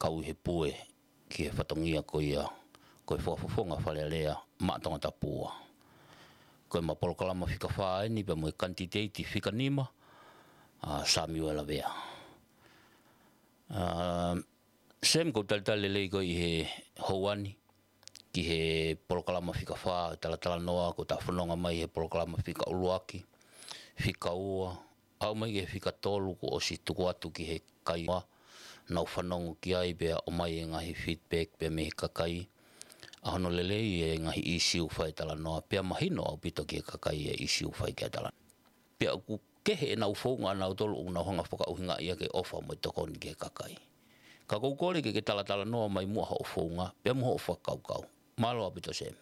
kau he pue ki he whatongia ko ia ko e whafonga whale lea maatonga tapua. Ko e mapolokalama whika whaeni pe mo e kantiteiti whika nima Samuel Avea. Sem ko talitali lei ko i he houani ki he polokalama whika wha talatala noa ko ta whanonga mai he polokalama whika uluaki whika ua au mai he whika tolu ko o si tuku atu ki he kaiwa nau whanongo ki ai bea o mai e ngahi feedback bea me he kakai ahono lelei e ngahi isiu whai tala noa pea mahino au pito ki he kakai e isiu whai kia tala pea ku kehe e nau whaunga nau tolu nau hanga whakauhinga ia ke ofa mo i tokoni ki he kakai ka koukore ke tala noa mai mua ho whaunga pea mua ho whakaukau malo a pito sem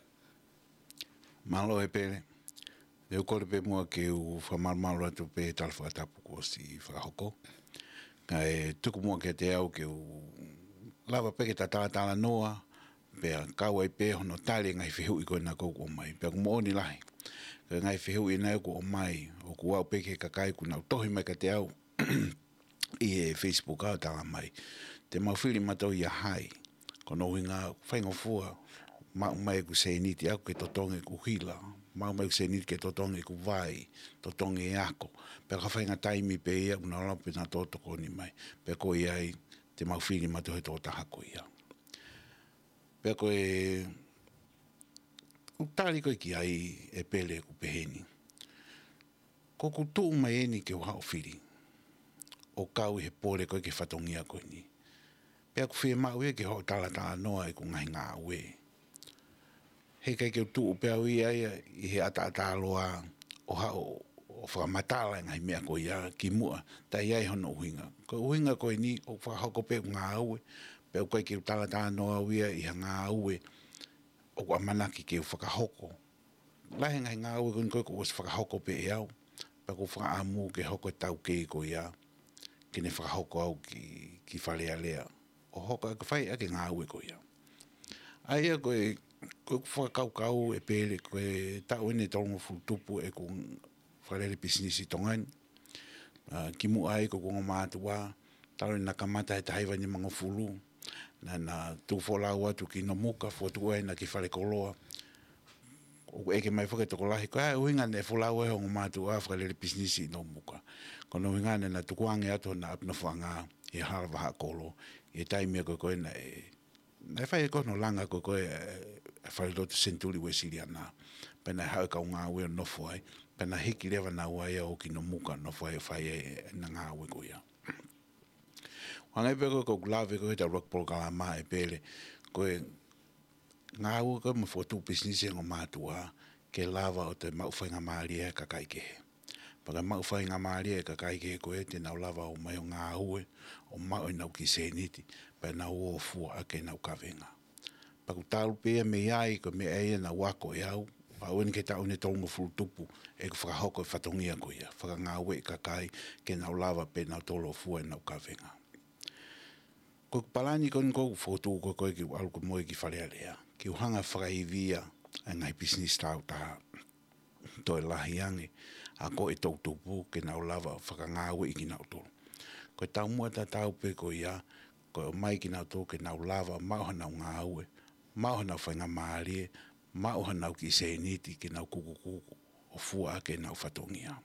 malo e pere leo kore pe mua ke u whamarmalo atu pe tala whakatapu ko si whakahoko ka e tuku mua ke te au ke u lava peke ta tala noa pea kaua i pe hono tale ngai whihu i koe na kouko o mai pea kumo oni lahi ka ngai whihu i nai ko o mai o ku au peke kakai ku nau tohi mai ka te au i e Facebook au tala mai te mawhiri matau i a hai kono winga whaingo fua mau mai ku se niti aku ke totonge ku hila mau mai ku se niti ke totonge ku vai totonge e ako pe ka whainga taimi pe ia una lampe na totoko ni mai pe ko iai te mawhiri matau he tōta hako ia pe ko e utali ko ki ai e pele ku peheni ko ku tu mai eni ke wha ofiri o kau he pole ko ke whatongia ko ni pe ku whi mau e ke ho tala noa e ku ngai ngā ue he kai ke tu pe au ia i he ata loa o ha o whakamatala ngai mea ko ia ki mua ta iai hono uhinga ko ni o whakahoko pe ngā ue pe au kai ke tala noa uia i ngā ue o kua manaki ke whakahoko lahe ngai ngā ue kun koe ko was whakahoko pe e au pe ko whakaamu ke hoko tau kei ko ia ke ne whakahoko au ki whalea lea o hoka ka whai ake ngā ue ko ia aia koe ko whakaukau e pele ko e tau ene tongo futupu e ko whalele business i tongan ki mu ai ko kongo mātua tau ina kamata e tahaiwa ni mga fulu na tu wholau atu ki no muka whotu e na ki whale koloa o eke mai whaketoko lahi ko uinga ne wholau e hongo mātua whalele business i no muka kono uinga ne na tukuange atu na apna whanga e harwa kolo e taimia koe na na fai ko no langa ko e fai do senturi we siriana pena ha ka nga we no foi pena hiki leva na wa ya o ki no muka no foi fai na nga we ko ya wana pe ko glave ko ta rock program ma e pele ko nga u ko mo foto business ngo matua ke lava o te mau fai nga mali e ka kai ke para mau fai nga mali e ka kai ke ko e te na lava o mai nga u o mau na ki seniti pe na o fu a ke na ka venga pa ku tau pe me ai ko me ai na wako iau pa wen ke tau ne tongo fu tupu e ko fra hoko fatongia ko ia fra nga we ka kai ke na lava pe na tolo fu na ka venga ko palani kon ko foto ko ki al ko mo ki fale alea ki hanga fra ivia ngai business tau ta to la hiange a ko e tau tupu ke na lava fra nga we ki na tolo ko tau mo ta tau pe ko ia ko mai ki na to ke na lava ma hana nga ue ma hana whainga maari ma hana ki se niti ke na kuku o fua ke na fatongia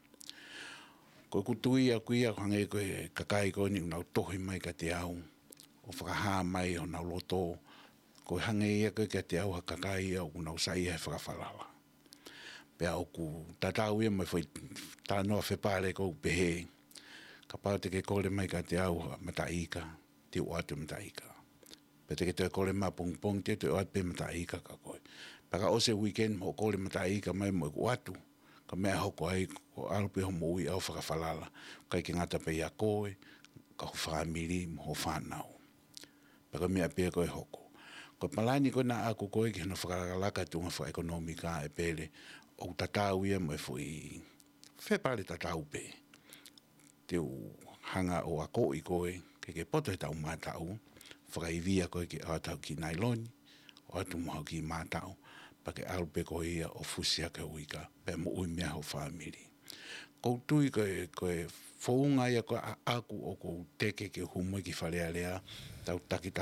ko kutui a kuia hange ko kakai ko ni na tohi mai ka te au o whakaha mai o na loto ko hange ia ko ke te au ha kakai au na usai he whakawhalala pe au ku tatau ia mai foi ta no whepare ko pehe ka parte ke kore mai ka te au mataika te watu mataika pete ke te kore ma pong te watu mataika ka koe paka ose weekend mo kore mataika mai mo watu ka mea hoko ai ko alpe ho mo i au whakawhalala kai ki ngata pe ia koe ka ho whamiri mo ho whanau paka mea pe koe hoko ko palani ko na aku koe ki no whakalaka tunga wha ekonomika e pele o tatau ia mo e fui whepare tatau pe te hanga o ako i koe ke poto e tau mātau whakaivia koe ke atau ki nailoni o atu moha ki mātau pa ke alpe koe ia o fusia ke uika pe mo ui mea ho whamiri koutui koe whaunga ia koe aku o kou teke ke humoi ki whalea lea tau takita